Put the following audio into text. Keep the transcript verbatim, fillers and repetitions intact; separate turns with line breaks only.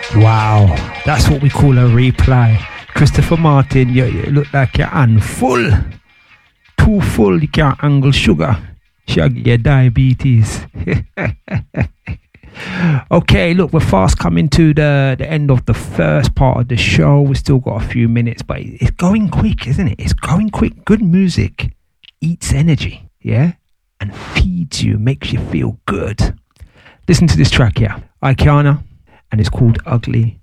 Wow, that's what we call a reply. Christopher Martin, you, you look like you're on full. Too full, you can't angle sugar. Shag your diabetes. Okay, look, we're fast coming to the, the end of the first part of the show. We've still got a few minutes, but it's going quick, isn't it? It's going quick. Good music eats energy, yeah? And feeds you, makes you feel good. Listen to this track here, Ikiana, and it's called Ugly